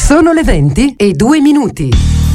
Sono le 20:02.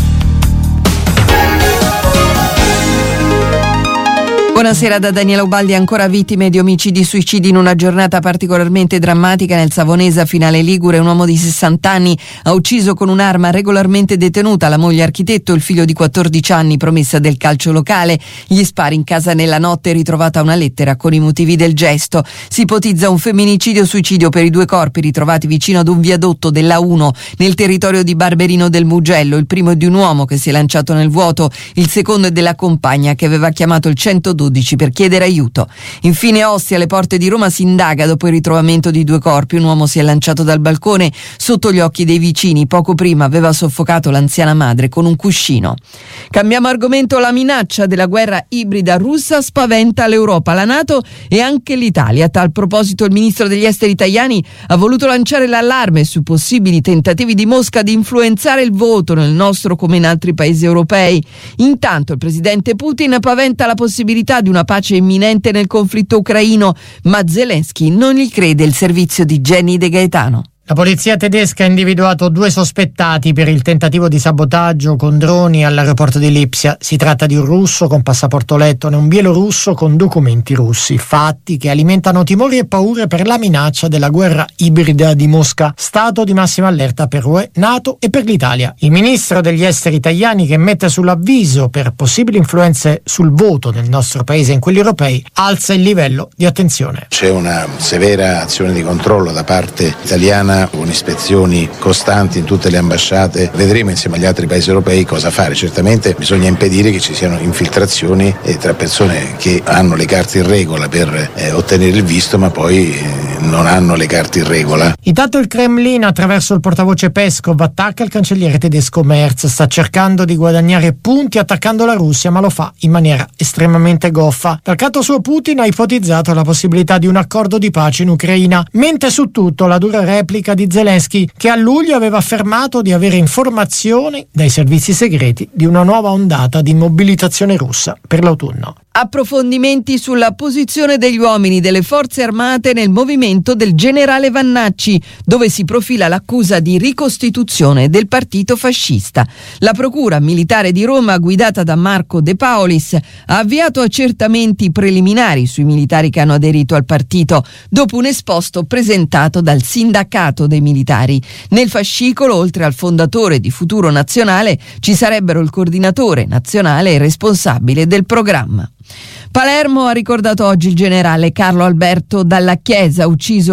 Buonasera da Daniela Ubaldi. Ancora vittime di omicidi e suicidi in una giornata particolarmente drammatica nel Savonese, Finale Ligure. Un uomo di 60 anni ha ucciso con un'arma regolarmente detenuta la moglie architetto e il figlio di 14 anni, promessa del calcio locale. Gli spari in casa nella notte, ritrovata una lettera con i motivi del gesto. Si ipotizza un femminicidio-suicidio per i due corpi ritrovati vicino ad un viadotto della 1 nel territorio di Barberino del Mugello. Il primo è di un uomo che si è lanciato nel vuoto, il secondo è della compagna che aveva chiamato il 112 per chiedere aiuto. Infine Ostia, alle porte di Roma, si indaga dopo il ritrovamento di due corpi. Un uomo si è lanciato dal balcone sotto gli occhi dei vicini. Poco prima aveva soffocato l'anziana madre con un cuscino. Cambiamo argomento. La minaccia della guerra ibrida russa spaventa l'Europa, la NATO e anche l'Italia. A tal proposito il ministro degli esteri Tajani ha voluto lanciare l'allarme su possibili tentativi di Mosca di influenzare il voto nel nostro come in altri paesi europei. Intanto il presidente Putin paventa la possibilità di una pace imminente nel conflitto ucraino, ma Zelensky non gli crede. Il servizio di Jenny De Gaetano. La polizia tedesca ha individuato 2 sospettati per il tentativo di sabotaggio con droni all'aeroporto di Lipsia. Si tratta di un russo con passaporto lettone e un bielorusso con documenti russi, fatti che alimentano timori e paure per la minaccia della guerra ibrida di Mosca, stato di massima allerta per UE, NATO e per l'Italia. Il ministro degli esteri Tajani, che mette sull'avviso per possibili influenze sul voto nel nostro paese e in quelli europei, alza il livello di attenzione. C'è una severa azione di controllo da parte italiana, con ispezioni costanti in tutte le ambasciate. Vedremo insieme agli altri paesi europei cosa fare. Certamente bisogna impedire che ci siano infiltrazioni tra persone che hanno le carte in regola per ottenere il visto, ma poi non hanno le carte in regola. Intanto il Cremlino, attraverso il portavoce Peskov, attacca il cancelliere tedesco Merz. Sta cercando di guadagnare punti attaccando la Russia, ma lo fa in maniera estremamente goffa. Dal canto suo Putin ha ipotizzato la possibilità di un accordo di pace in Ucraina, mente su tutto la dura replica di Zelensky, che a luglio aveva affermato di avere informazioni dai servizi segreti di una nuova ondata di mobilitazione russa per l'autunno. Approfondimenti sulla posizione degli uomini delle forze armate nel movimento del generale Vannacci, dove si profila l'accusa di ricostituzione del partito fascista. La procura militare di Roma, guidata da Marco De Paolis, ha avviato accertamenti preliminari sui militari che hanno aderito al partito, dopo un esposto presentato dal sindacato dei militari. Nel fascicolo, oltre al fondatore di Futuro Nazionale, ci sarebbero il coordinatore nazionale e responsabile del programma. Palermo ha ricordato oggi il generale Carlo Alberto Dalla Chiesa, ucciso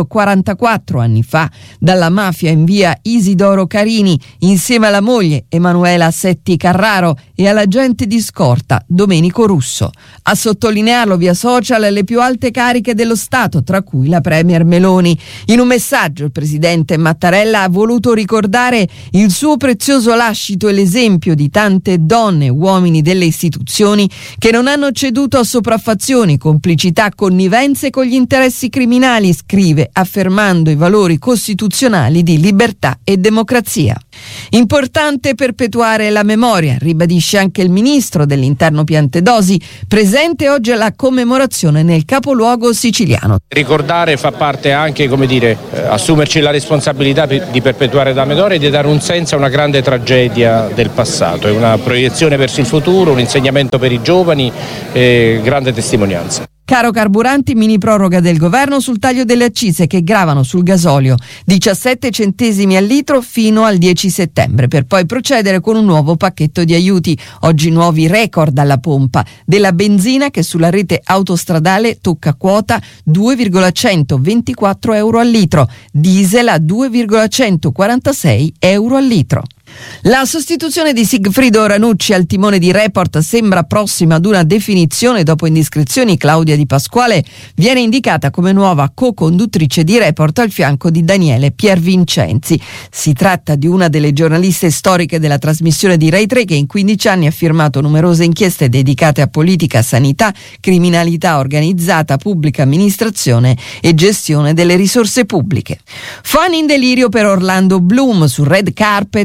44 anni fa dalla mafia in via Isidoro Carini, insieme alla moglie Emanuela Setti Carraro e all'agente di scorta Domenico Russo. A sottolinearlo via social le più alte cariche dello Stato, tra cui la premier Meloni. In un messaggio il presidente Mattarella ha voluto ricordare il suo prezioso lascito e l'esempio di tante donne e uomini delle istituzioni che non hanno ceduto a sopraffazioni, complicità, connivenze con gli interessi criminali, scrive, affermando i valori costituzionali di libertà e democrazia. Importante perpetuare la memoria, ribadisce anche il ministro dell'Interno Piantedosi, presente oggi alla commemorazione nel capoluogo siciliano. Ricordare fa parte anche, assumerci la responsabilità di perpetuare la memoria e di dare un senso a una grande tragedia del passato. È una proiezione verso il futuro, un insegnamento per i giovani, grande testimonianza. Caro carburanti, mini proroga del governo sul taglio delle accise che gravano sul gasolio, 17 centesimi al litro fino al 10 settembre, per poi procedere con un nuovo pacchetto di aiuti. Oggi nuovi record alla pompa, della benzina che sulla rete autostradale tocca quota 2,124 euro al litro, diesel a 2,146 euro al litro. La sostituzione di Sigfrido Ranucci al timone di Report sembra prossima ad una definizione. Dopo indiscrezioni, Claudia Di Pasquale viene indicata come nuova co-conduttrice di Report al fianco di Daniele Piervincenzi. Si tratta di una delle giornaliste storiche della trasmissione di Rai 3 che in 15 anni ha firmato numerose inchieste dedicate a politica, sanità, criminalità organizzata, pubblica amministrazione e gestione delle risorse pubbliche. Fan in delirio per Orlando Bloom sul red carpet insieme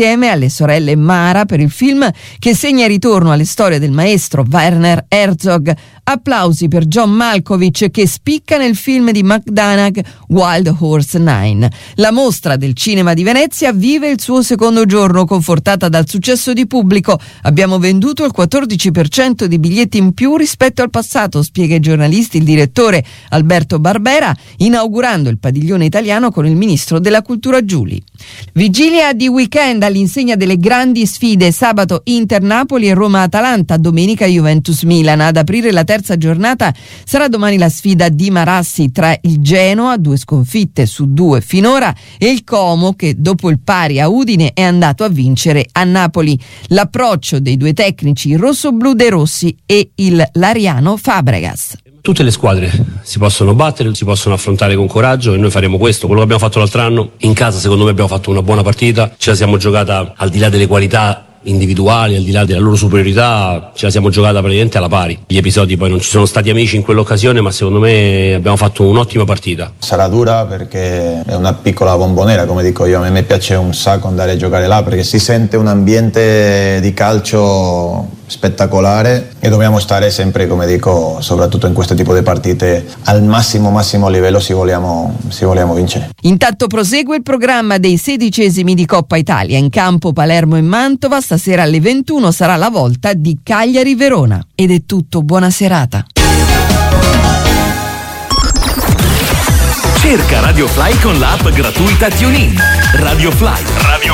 insieme alle sorelle Mara per il film che segna il ritorno alle storie del maestro Werner Herzog. Applausi per John Malkovich che spicca nel film di McDonagh Wild Horse 9. La mostra del cinema di Venezia vive il suo secondo giorno, confortata dal successo di pubblico. Abbiamo venduto il 14% di biglietti in più rispetto al passato, spiega ai giornalisti il direttore Alberto Barbera, inaugurando il padiglione italiano con il ministro della cultura Giuli. Vigilia di weekend all'insegna delle grandi sfide: sabato Inter-Napoli e Roma-Atalanta, domenica Juventus-Milan. Ad aprire la terza giornata sarà domani la sfida di Marassi tra il Genoa, 2 sconfitte su 2 finora, e il Como che dopo il pari a Udine è andato a vincere a Napoli. L'approccio dei due tecnici rossoblu De Rossi e il Lariano Fabregas. Tutte le squadre si possono battere, si possono affrontare con coraggio e noi faremo questo. Quello che abbiamo fatto l'altro anno in casa, secondo me abbiamo fatto una buona partita, ce la siamo giocata al di là delle qualità individuali, al di là della loro superiorità, ce la siamo giocata praticamente alla pari. Gli episodi poi non ci sono stati amici in quell'occasione, ma secondo me abbiamo fatto un'ottima partita. Sarà dura perché è una piccola bombonera, come dico io. A me piace un sacco andare a giocare là perché si sente un ambiente di calcio spettacolare e dobbiamo stare sempre, come dico, soprattutto in questo tipo di partite, al massimo livello se vogliamo vincere. Intanto prosegue il programma dei 16esimi di Coppa Italia. In campo Palermo e Mantova, stasera alle 21 sarà la volta di Cagliari-Verona. Ed è tutto, buona serata. Cerca Radio Fly con l'app gratuita TuneIn. Radio Fly.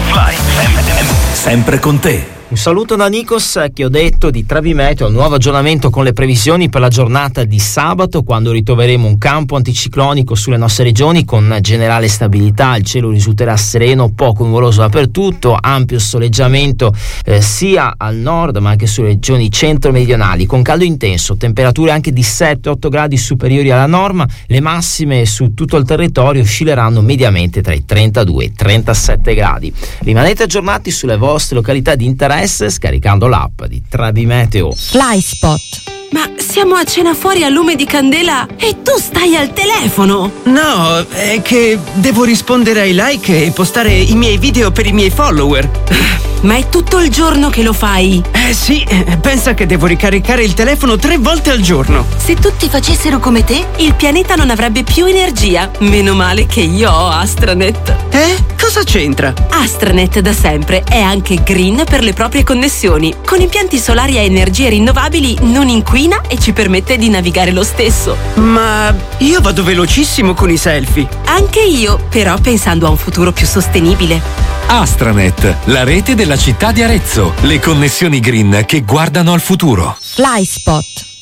Sempre con te. Un saluto da Nikos che ho detto di Travimeteo, nuovo aggiornamento con le previsioni per la giornata di sabato, quando ritroveremo un campo anticiclonico sulle nostre regioni con generale stabilità. Il cielo risulterà sereno, poco nuvoloso dappertutto, ampio soleggiamento sia al nord ma anche sulle regioni centro-meridionali, con caldo intenso, temperature anche di 7-8 gradi superiori alla norma. Le massime su tutto il territorio oscilleranno mediamente tra i 32 e i 37 gradi. Rimanete aggiornati sulle vostre località di interesse scaricando l'app di Travimeteo. Flyspot. Ma siamo a cena fuori a lume di candela e tu stai al telefono? No, è che devo rispondere ai like e postare i miei video per i miei follower. Ma è tutto il giorno che lo fai? Sì, pensa che devo ricaricare il telefono 3 volte al giorno. Se tutti facessero come te, il pianeta non avrebbe più energia. Meno male che io ho Astranet. Cosa c'entra? Astranet da sempre è anche green per le proprie connessioni. Con impianti solari a energie rinnovabili non inquina e ci permette di navigare lo stesso. Ma io vado velocissimo con i selfie. Anche io, però pensando a un futuro più sostenibile. Astranet, la rete della città di Arezzo. Le connessioni green che guardano al futuro. Flyspot.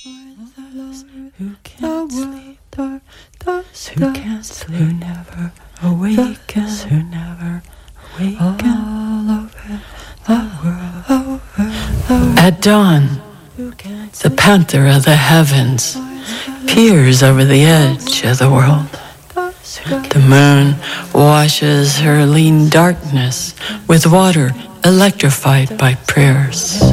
At dawn, the panther of the heavens peers over the edge of the world. The moon washes her lean darkness with water electrified by prayers.